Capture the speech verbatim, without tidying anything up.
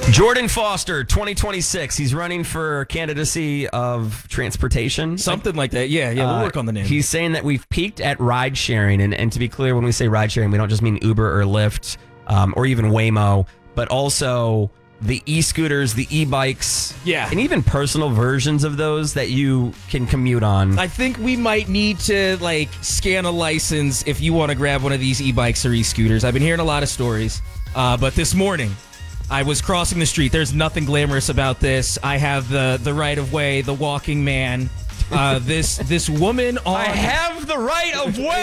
Jordan Foster, twenty twenty-six. He's running for candidacy of transportation. Something like that. Yeah, yeah, we'll Uh, work on the name. He's saying that we've peaked at ride sharing. And, and to be clear, when we say ride sharing, we don't just mean Uber or Lyft um, or even Waymo, but also the e-scooters, the e-bikes, Yeah. and even personal versions of those that you can commute on. I think we might need to like scan a license if you want to grab one of these e-bikes or e-scooters. I've been hearing a lot of stories, uh, but this morning I was crossing the street. There's nothing glamorous about this. I have the the right of way, the walking man. Uh, this this woman on I have the right of way.